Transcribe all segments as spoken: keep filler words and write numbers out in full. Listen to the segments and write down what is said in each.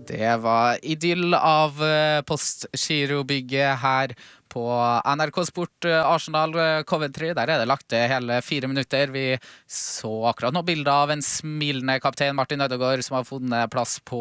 Det var idyll av eh, Postgirobygget her på N R K Sport eh, Arsenal eh, Coventry. Der er det lagt til hele fire minutter. Vi så akkurat noen bilder av en smilende kaptein Martin Ødegaard som har funnet plass på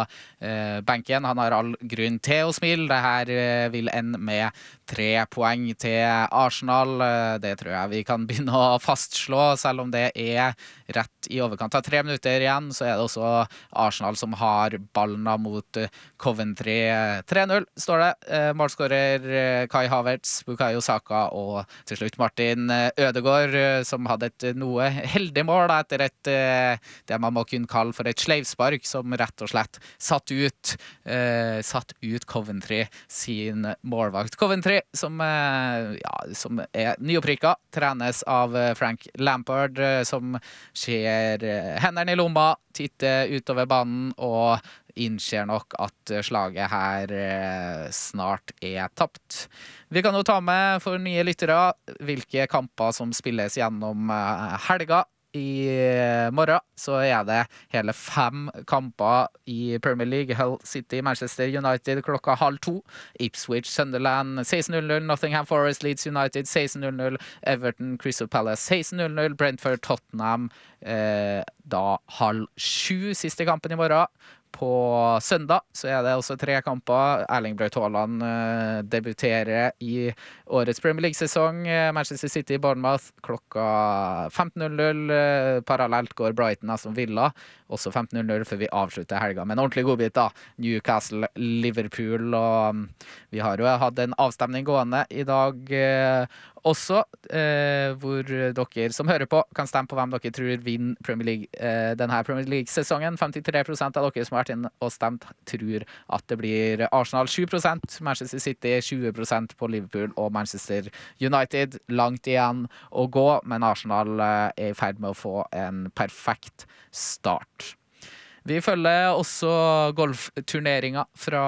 eh, benken. Han har all grunn til å smile. Det her eh, vil ende med tre poeng til Arsenal. Eh, Det tror jeg vi kan begynne å fastslå, selv om det er rett i overkant av tre minutter igjen. Så er det også Arsenal som har ballen da mot eh, Coventry. tre null står det. Eh, Målskårer eh, Kai Havertz, Bukayo Saka og til slutt Martin Ødegaard, eh, som hadde et noe heldig mål da, etter et eh, det man må kunne kalle for et sleivspark, som rett og slett satt ut eh, satt ut Coventry sin målvakt. Coventry som, eh, ja, som er nyopprykka, trenes av eh, Frank Lampard, eh, som ser eh, hendene i lomma, titter utover banen og innser nok at slaget her eh, snart er tapt. Vi kan jo ta med for nye lyttere hvilke kamper som spilles gjennom eh, helga. I morgen så er det hele fem kamper i Premier League. Hull City, Manchester United klokka halv to. Ipswich, Sunderland seksten null null. Nottingham Forest, Leeds United seksten null null. Everton, Crystal Palace seksten null null. Brentford, Tottenham eh, da halv sju. Siste kampen i morgen. På søndag så er det også tre kamper. Erling Braut Haaland eh, debuterer i årets Premier League-sesong. Manchester City, Bournemouth klokka femten null null. Eh, parallelt går Brighton Aston Villa, også femten null null før vi avslutter helga. Men ordentlig godbit da. Newcastle, Liverpool, og um, vi har jo hatt en avstemning gående i dag eh, også, eh, hvor dere som hører på kan stemme på hvem dere tror vinner Premier League, eh, denne Premier League-sesongen. femtitre prosent av dere som har vært inn og stemt tror at det blir Arsenal sju prosent, Manchester City tjue prosent på Liverpool og Manchester United. Langt igjen å gå, men Arsenal eh, er i ferd med å få en perfekt start. Vi følger også golfturneringa fra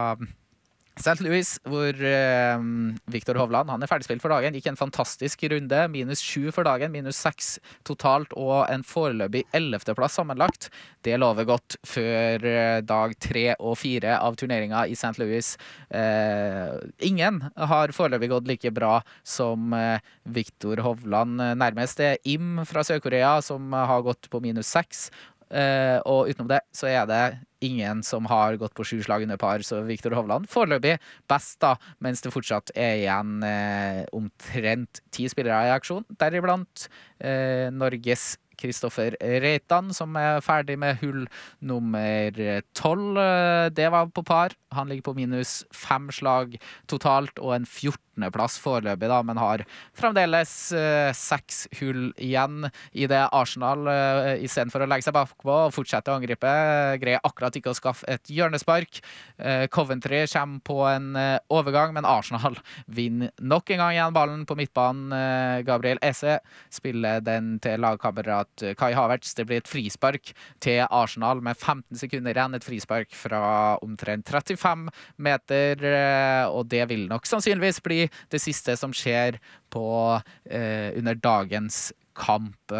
Saint Louis, hvor eh, Victor Hovland, han er ferdigspilt for dagen, gikk en fantastisk runde, minus sju for dagen, minus seks totalt, og en foreløpig ellevte plass sammenlagt. Det lover godt før eh, dag tre og fire av turneringa i Saint Louis. Eh, ingen har foreløpig gått like bra som eh, Victor Hovland. Nærmest er Im fra Sør-Korea, som har gått på minus seks. Uh, og utenom det så er det ingen som har gått på sju slag under par, så Victor Hovland foreløpig best da, mens det fortsatt er igjen uh, omtrent ti spillere i aksjon, deriblant uh, Norges Kristoffer Reitan, som er ferdig med hull nummer tolv. Det var på par. Han ligger på minus fem slag totalt og en fjortende plass foreløpig, da, men har fremdeles eh, seks hull igjen i det. Arsenal, eh, i stedet for å legge seg bakpå og fortsette å angripe, greier akkurat ikke å skaffe et hjørnespark. Eh, Coventry kommer på en eh, overgang, men Arsenal vinner nok en gang igjen ballen på midtbanen. Eh, Gabriel Eze spiller den til lagkamerat Kai Havertz. Det blir et frispark til Arsenal med femten sekunder igjen. Et frispark fra omtrent trettifem meter, og det vil nok sannsynligvis bli det siste som skjer på, eh, under dagens kamp.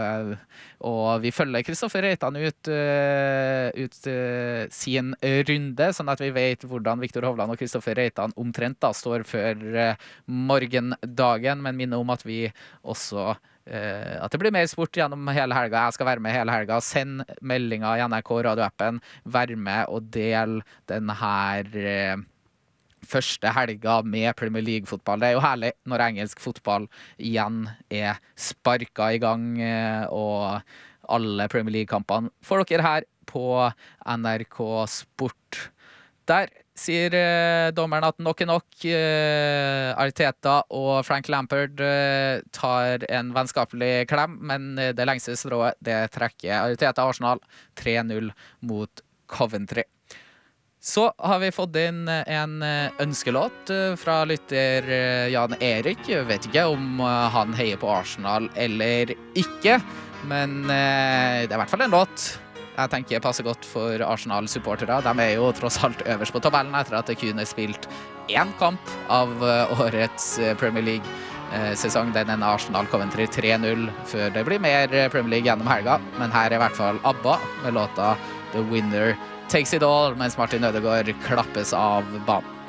Og vi følger Kristoffer Reitan ut, uh, ut uh, sin runde, sånn at vi vet hvordan Victor Hovland og Kristoffer Reitan omtrent da står før uh, morgendagen, men minner om at vi også Uh, at det blir mer sport gjennom hele helga. Jeg skal være med hele helga. Send meldinger i N R K radioappen. Vær med og del den her uh, første helga med Premier League-fotball. Det er jo herlig når engelsk fotball igjen er sparka i gang, uh, og alle Premier League-kampene får dere her på N R K Sport. Der sier eh, dommeren at nok er nok. Eh, Arteta og Frank Lampard eh, tar en vennskapelig klem, men det lengste strået det trekker Arteta Arsenal tre null mot Coventry. Så har vi fått inn en ønskelåt fra lytter Jan Erik. Jeg vet ikke om han heier på Arsenal eller ikke, men eh, det er i hvert fall en låt jeg tenker passer godt for Arsenal-supportere. De er jo tross alt øverst på tabellen etter at det kun er spilt én kamp av årets Premier League-sesong. Den er Arsenal Coventry tre null før det blir mer Premier League gjennom helga. Men her er i hvert fall ABBA med låta The winner takes it all, mens Martin Ødegaard klappes av banen.